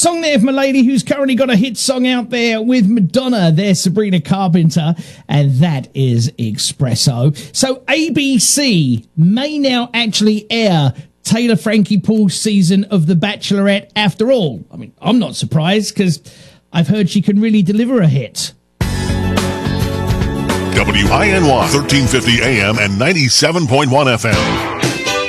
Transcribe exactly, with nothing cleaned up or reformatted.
Song there from a lady who's currently got a hit song out there with Madonna. There's Sabrina Carpenter, and that is Espresso. So A B C may now actually air Taylor Frankie Paul's season of The Bachelorette after all. I mean, I'm not surprised because I've heard she can really deliver a hit. W I N Y, thirteen fifty A M and ninety-seven point one F M.